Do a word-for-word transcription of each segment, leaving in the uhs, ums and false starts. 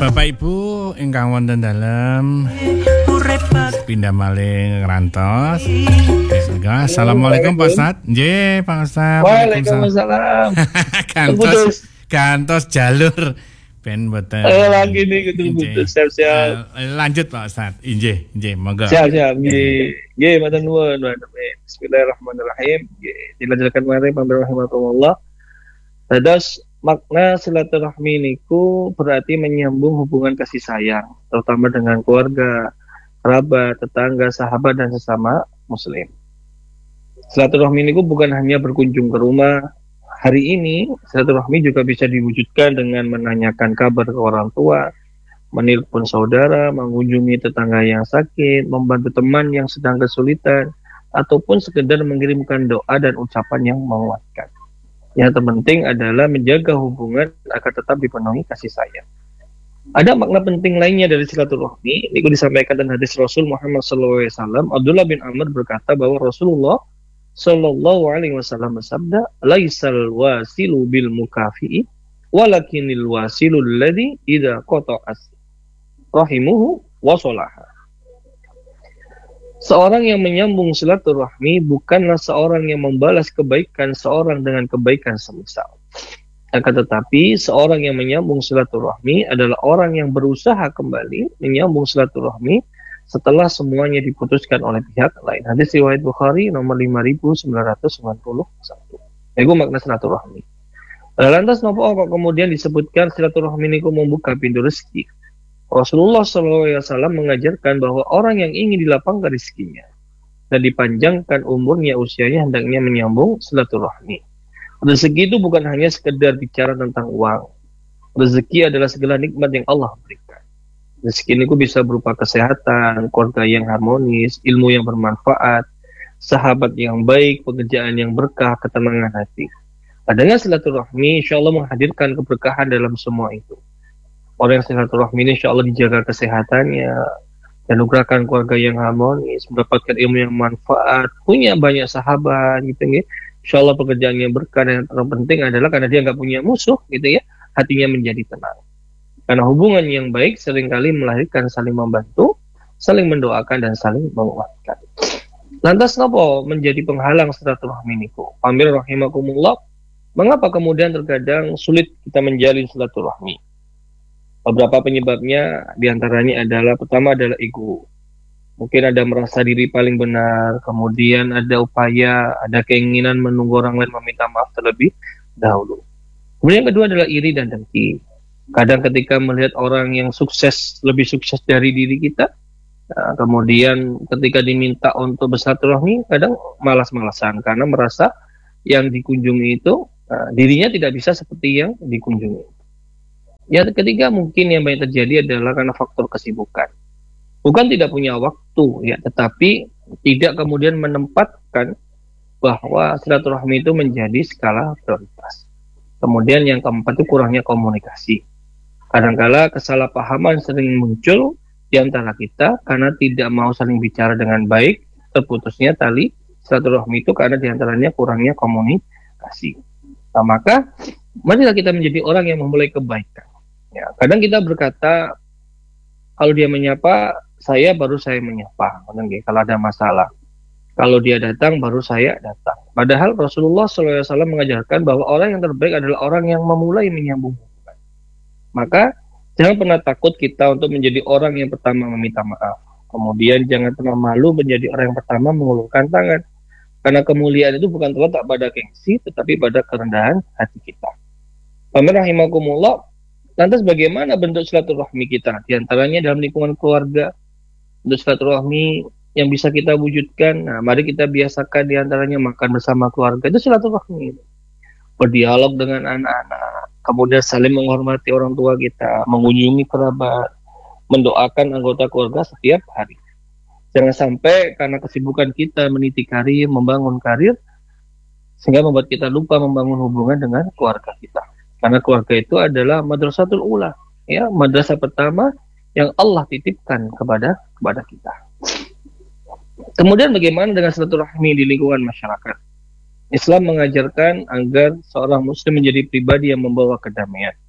Bapak Ibu ingkang wonten dalem pindah malih ngerantos. Assalamualaikum Pak Ustaz. Nggih, Pak Ustaz. Waalaikumsalam. Kantos kantos jalur ben mboten. Eh lagi nih kudu-kudu siap-siap. Lanjut Pak Ustaz. Nggih, nggih, monggo. Siap-siap. Nggih. Nggih, matur nuwun. Bismillahirrahmanirrahim. Nggih, dilanjutkan mari pamrih rahimakumullah. Terus makna silaturahmi niku berarti menyambung hubungan kasih sayang, terutama dengan keluarga, kerabat, tetangga, sahabat dan sesama muslim. Silaturahmi niku bukan hanya berkunjung ke rumah. Hari ini silaturahmi juga bisa diwujudkan dengan menanyakan kabar ke orang tua, menelpon saudara, mengunjungi tetangga yang sakit, membantu teman yang sedang kesulitan, ataupun sekedar mengirimkan doa dan ucapan yang menguatkan. Yang terpenting adalah menjaga hubungan agar tetap dipenuhi kasih sayang. Ada makna penting lainnya dari silaturahmi. Ini disampaikan dalam hadis Rasul Muhammad shallallahu alaihi wasallam. Abdullah bin Amr berkata bahwa Rasulullah shallallahu alaihi wasallam bersabda, "Laisal wasilu bil mukafi'i, walakinil wasilul ladzi idza qata'as rahimuhu wasolaha." Seorang yang menyambung silaturahmi bukanlah seorang yang membalas kebaikan seorang dengan kebaikan semisal. Akan tetapi seorang yang menyambung silaturahmi adalah orang yang berusaha kembali menyambung silaturahmi setelah semuanya diputuskan oleh pihak lain. Hadis riwayat Bukhari nomor lima ribu sembilan ratus sembilan puluh satu. Itu makna silaturahmi. Lantas napa kok kemudian disebutkan silaturahmi niku membuka pintu rezeki? Rasulullah shallallahu alaihi wasallam mengajarkan bahwa orang yang ingin dilapangkan rezekinya dan dipanjangkan umurnya, usianya, hendaknya menyambung silaturahmi. Rezeki itu bukan hanya sekedar bicara tentang uang. Rezeki adalah segala nikmat yang Allah berikan. Rezeki itu bisa berupa kesehatan, keluarga yang harmonis, ilmu yang bermanfaat, sahabat yang baik, pekerjaan yang berkah, ketenangan hati. Adanya silaturahmi insya Allah menghadirkan keberkahan dalam semua itu. Orang yang silaturahmi ini insya Allah dijaga kesehatannya, dianugerahkan keluarga yang harmonis, mendapatkan ilmu yang manfaat, punya banyak sahabat gitu ya. Insya Allah pekerjaan yang berkah, dan yang terpenting adalah karena dia nggak punya musuh gitu ya, hatinya menjadi tenang. Karena hubungan yang baik seringkali melahirkan saling membantu, saling mendoakan dan saling menguatkan. Lantas nopo menjadi penghalang silaturahmi niku? Pamir rahimakumullah, mengapa kemudian terkadang sulit kita menjalin silaturahmi? Beberapa penyebabnya diantaranya adalah, pertama adalah ego. Mungkin ada merasa diri paling benar, kemudian ada upaya, ada keinginan menunggu orang lain meminta maaf terlebih dahulu. Kemudian yang kedua adalah iri dan dengki. Kadang ketika melihat orang yang sukses, lebih sukses dari diri kita, nah, kemudian ketika diminta untuk bersilaturahmi, kadang malas-malasan karena merasa yang dikunjungi itu nah, dirinya tidak bisa seperti yang dikunjungi. Yang ketiga mungkin yang banyak terjadi adalah karena faktor kesibukan. Bukan tidak punya waktu ya, tetapi tidak kemudian menempatkan bahwa silaturahmi itu menjadi skala prioritas. Kemudian yang keempat itu kurangnya komunikasi. Kadangkala kesalahpahaman sering muncul di antara kita karena tidak mau saling bicara dengan baik, terputusnya tali silaturahmi itu karena di antaranya kurangnya komunikasi. Nah, maka marilah kita menjadi orang yang memulai kebaikan. Ya, kadang kita berkata kalau dia menyapa saya baru saya menyapa, kalau ada masalah. Kalau dia datang baru saya datang. Padahal Rasulullah shallallahu alaihi wasallam mengajarkan bahwa orang yang terbaik adalah orang yang memulai menyambung hubungan. Maka jangan pernah takut kita untuk menjadi orang yang pertama meminta maaf. Kemudian jangan pernah malu menjadi orang yang pertama mengulurkan tangan. Karena kemuliaan itu bukan terletak pada gengsi, tetapi pada kerendahan hati kita. Pamir rahimakumullah. Lantas bagaimana bentuk silaturahmi kita? Di antaranya dalam lingkungan keluarga, bentuk silaturahmi yang bisa kita wujudkan. Nah, mari kita biasakan di antaranya makan bersama keluarga. Itu silaturahmi. Berdialog dengan anak-anak, kemudian saling menghormati orang tua kita, mengunjungi kerabat, mendoakan anggota keluarga setiap hari. Jangan sampai karena kesibukan kita meniti karir, membangun karir, sehingga membuat kita lupa membangun hubungan dengan keluarga kita. Karena keluarga itu adalah madrasatul ula, ya, madrasah pertama yang Allah titipkan kepada kepada kita. Kemudian bagaimana dengan silaturahmi di lingkungan masyarakat? Islam mengajarkan agar seorang muslim menjadi pribadi yang membawa kedamaian.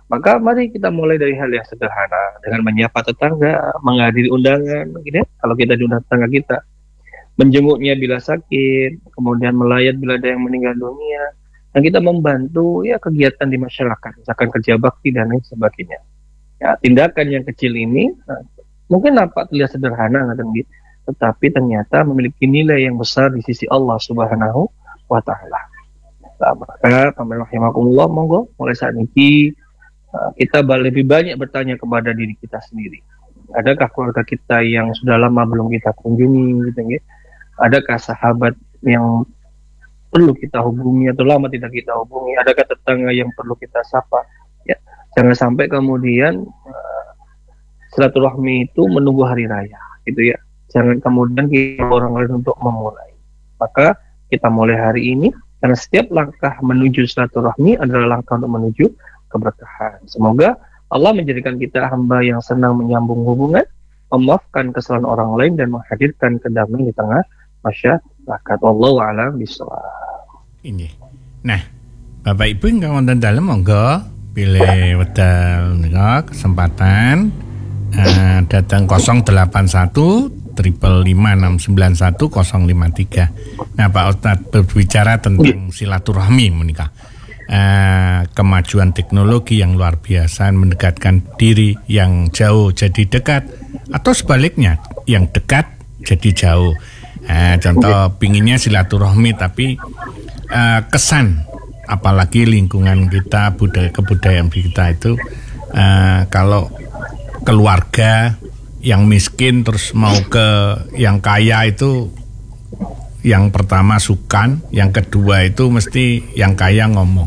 Maka mari kita mulai dari hal yang sederhana dengan menyapa tetangga, menghadiri undangan, gitu ya. Kalau kita diundang tetangga kita, menjenguknya bila sakit, kemudian melayat bila ada yang meninggal dunia, dan kita membantu ya kegiatan di masyarakat, misalkan kerja bakti dan lain sebagainya. Ya, tindakan yang kecil ini nah, mungkin nampak terlihat sederhana, tetapi ternyata memiliki nilai yang besar di sisi Allah Subhanahu wa Ta'ala. Nah, maka pamer rahimakumullah, monggo mulai saat ini uh, kita lebih banyak bertanya kepada diri kita sendiri. Adakah keluarga kita yang sudah lama belum kita kunjungi, gitu ya? Adakah sahabat yang perlu kita hubungi atau lama tidak kita hubungi? Adakah tetangga yang perlu kita sapa? Ya, jangan sampai kemudian uh, silaturahmi itu menunggu hari raya, gitu ya. Jangan kemudian kita orang lain untuk memulai. Maka kita mulai hari ini. Karena setiap langkah menuju silaturahmi adalah langkah untuk menuju keberkahan. Semoga Allah menjadikan kita hamba yang senang menyambung hubungan, memaafkan kesalahan orang lain, dan menghadirkan kedamaian di tengah masyarakat. Wallahu a'lam bishawab. Ini. Nah, Bapak Ibu yang wonten dalem monggo pilih wedal nika kesempatan uh, datang nol delapan satu triple lima enam sembilan satu nol lima tiga. Nah, Pak Ustadz berbicara tentang silaturahmi menikah. Uh, kemajuan teknologi yang luar biasa mendekatkan diri yang jauh jadi dekat, atau sebaliknya yang dekat jadi jauh. Uh, contoh pinginnya silaturahmi tapi uh, kesan, apalagi lingkungan kita, budaya kebudayaan kita itu uh, kalau keluarga yang miskin terus mau ke yang kaya itu, yang pertama sukan, yang kedua itu mesti yang kaya ngomong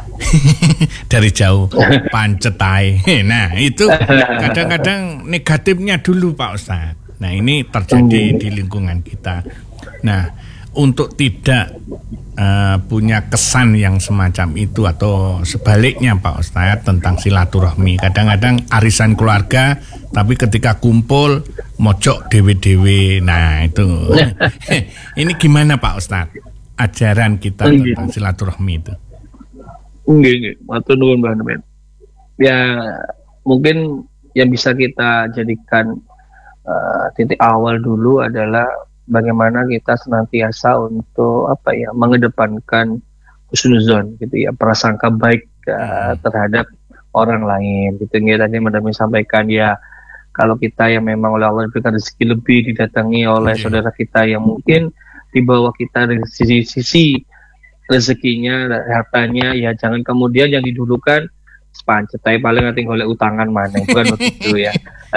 dari jauh pancet ae. Nah itu kadang-kadang negatifnya dulu Pak Ustadz. Nah ini terjadi di lingkungan kita. Nah untuk tidak uh, punya kesan yang semacam itu, atau sebaliknya Pak Ustadz tentang silaturahmi, kadang-kadang arisan keluarga tapi ketika kumpul mojok dewe-dewe. Nah itu ini gimana Pak Ustadz ajaran kita tentang silaturahmi itu? Nggih, nggih. Matur nuwun Mbah Nemen. Ya mungkin yang bisa kita jadikan uh, titik awal dulu adalah bagaimana kita senantiasa untuk apa ya mengedepankan husnuzon, gitu ya, prasangka baik uh, terhadap orang lain, gitu ya. Tadi Madami sampaikan ya, kalau kita yang memang oleh Allah diberikan rezeki lebih, didatangi oleh okay. saudara kita yang mungkin di bawah kita dari sisi-sisi rezekinya, hartanya, ya jangan kemudian yang didulukan pancet tapi paling nanti oleh utangan mana, bukan begitu ya.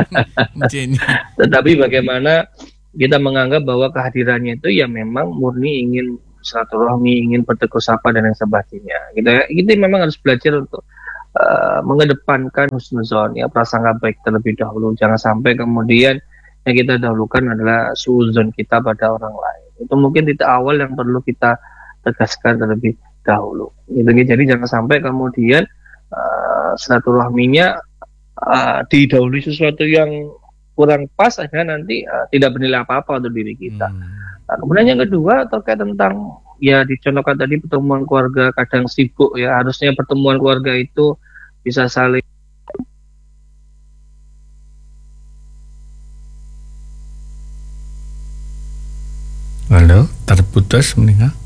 Tetapi bagaimana kita menganggap bahwa kehadirannya itu ya memang murni ingin silaturahmi, ingin bertegur sapa dan lain sebagainya. Kita kita memang harus belajar untuk uh, mengedepankan husnuzon, ya, prasangka baik terlebih dahulu. Jangan sampai kemudian yang kita dahulukan adalah suuzon kita pada orang lain. Itu mungkin titik awal yang perlu kita tegaskan terlebih dahulu. Gitu, jadi jangan sampai kemudian uh, silaturahminya uh, didahului sesuatu yang kurang pas, akhirnya nanti uh, tidak bernilai apa-apa untuk diri kita. Hmm. Nah, kemudian yang kedua terkait tentang ya dicontohkan tadi pertemuan keluarga kadang sibuk, ya harusnya pertemuan keluarga itu bisa saling. Halo, terputus meninggal.